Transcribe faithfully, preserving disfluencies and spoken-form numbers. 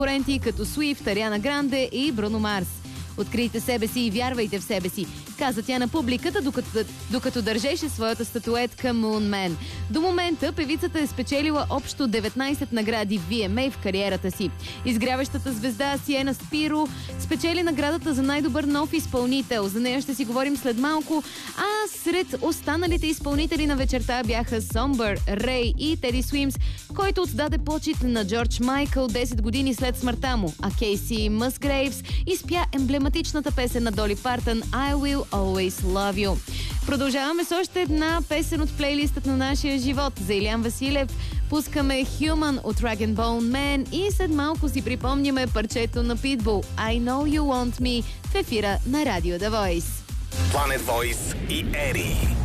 конкуренти като Swift, Ариана Гранде и Бруно Марс. Открийте себе си и вярвайте в себе си, каза тя на публиката, докато, докато държеше своята статуетка Moon Man. До момента певицата е спечелила общо деветнайсет награди Ви Ем Ей в кариерата си. Изгряващата звезда Сиена Спиро спечели наградата за най-добър нов изпълнител. За нея ще си говорим след малко. А сред останалите изпълнители на вечерта бяха Somber, Рей и Теди Суимс, който отдаде почит на Джордж Майкъл десет години след смъртта му, а Кейси Мъсгрейвс изпя емблематичната песен на Доли Партън I Will Always Love You. Продължаваме с още една песен от плейлистът на нашия живот. За Илян Василев пускаме Human от Rag and Bone Man и след малко си припомняме парчето на Pitbull I Know You Want Me в ефира на Радио The Voice. Planet Voice и Ери.